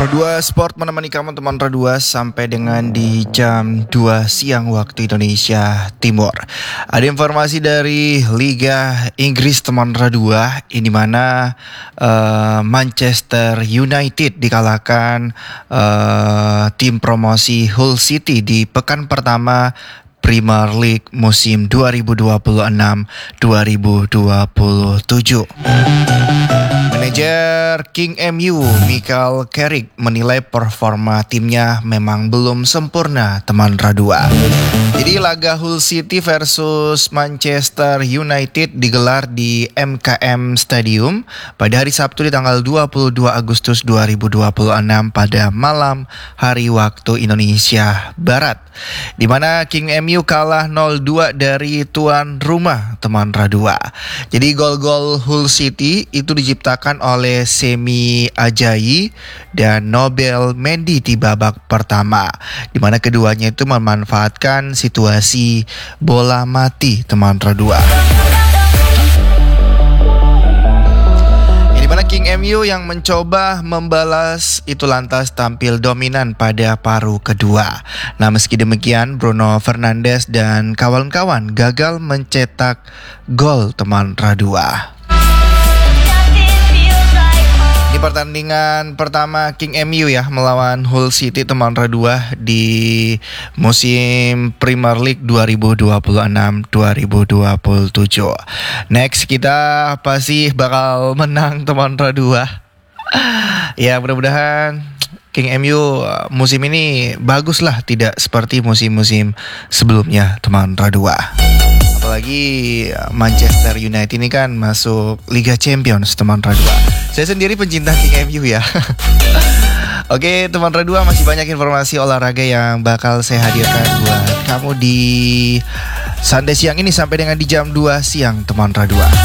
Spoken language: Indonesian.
Rodua Sport menemani kamu teman Rodua sampai dengan di jam 2 siang waktu Indonesia Timur. Ada informasi dari Liga Inggris teman Rodua, ini mana Manchester United dikalahkan tim promosi Hull City di pekan pertama Premier League musim 2026-2027. Manajer King MU, Michael Carrick, menilai performa timnya memang belum sempurna teman Radua. Jadi laga Hull City versus Manchester United digelar di MKM Stadium pada hari Sabtu di tanggal 22 Agustus 2026 pada malam hari waktu Indonesia Barat, di mana King MU kalah 0-2 dari tuan rumah teman Radua. Jadi gol-gol Hull City itu diciptakan oleh Semi Ajayi dan Nobel Mendy di babak pertama, di mana keduanya itu memanfaatkan situasi bola mati teman Radua. King MU yang mencoba membalas itu lantas tampil dominan pada paruh kedua. Nah, meski demikian Bruno Fernandes dan kawan-kawan gagal mencetak gol teman Radua. Di pertandingan pertama King MU ya melawan Hull City teman Radua di musim Premier League 2026-2027. Next kita pasti bakal menang teman Radua. Ya mudah-mudahan King MU musim ini bagus lah, tidak seperti musim-musim sebelumnya teman Radua. Apalagi Manchester United ini kan masuk Liga Champions teman Radua. Saya sendiri pencinta King MU ya. Oke teman Radua, masih banyak informasi olahraga yang bakal saya hadirkan buat kamu di Sunday siang ini sampai dengan di jam 2 siang teman Radua.